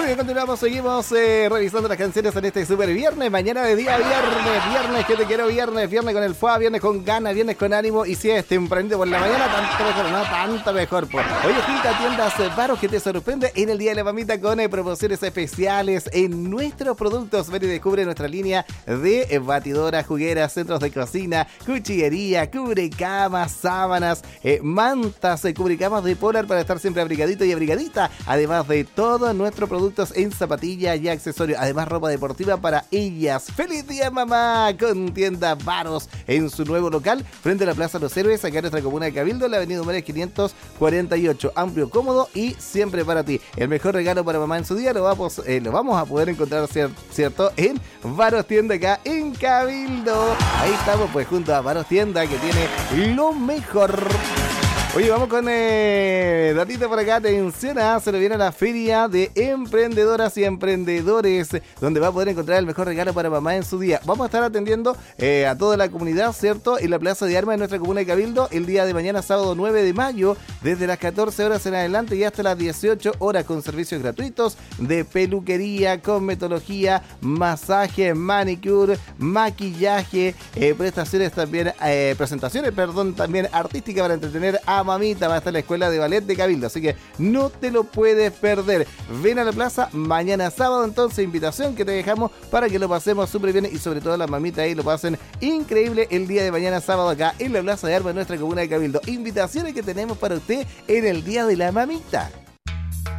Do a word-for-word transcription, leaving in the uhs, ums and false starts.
Muy bien, continuamos, seguimos eh, revisando las canciones en este super viernes, mañana de día viernes, viernes que te quiero viernes, viernes con el F U A, viernes con ganas, viernes con ánimo, y si es tempranito por la mañana, tanto mejor, no, tanto mejor. Pues. Oye, Junta Tiendas Baros que te sorprende en el Día de la Mamita con eh, promociones especiales en nuestros productos. Ven y descubre nuestra línea de eh, batidoras, jugueras, centros de cocina, cuchillería, cubrecamas, sábanas, eh, mantas, eh, cubrecamas de polar para estar siempre abrigadito y abrigadita, además de todos nuestros productos en zapatillas y accesorios, además ropa deportiva para ellas. ¡Feliz día, mamá! Con Tienda Baros en su nuevo local frente a la Plaza Los Héroes, acá en nuestra comuna de Cabildo, en la avenida Humores quinientos cuarenta y ocho, amplio, cómodo y siempre para ti. El mejor regalo para mamá en su día lo vamos, eh, lo vamos a poder encontrar, ¿cierto? En Baros Tienda acá en Cabildo. Ahí estamos pues junto a Baros Tienda, que tiene lo mejor. Oye, vamos con eh, datito por acá, atención, ¿eh? Se lo viene a la feria de emprendedoras y emprendedores, donde va a poder encontrar el mejor regalo para mamá en su día. Vamos a estar atendiendo eh, a toda la comunidad, ¿cierto? En la Plaza de Armas de nuestra comuna de Cabildo, el día de mañana, sábado nueve de mayo, desde las catorce horas en adelante y hasta las dieciocho horas, con servicios gratuitos de peluquería, cosmetología, masaje, manicure, maquillaje, eh, prestaciones también, eh, presentaciones, perdón, también artísticas para entretener a mamita. Va a estar la escuela de ballet de Cabildo, así que no te lo puedes perder. Ven a la plaza mañana sábado, entonces invitación que te dejamos para que lo pasemos súper bien y sobre todo las mamitas ahí lo pasen increíble el día de mañana sábado acá en la Plaza de Armas de nuestra comuna de Cabildo. Invitaciones que tenemos para usted en el Día de la Mamita.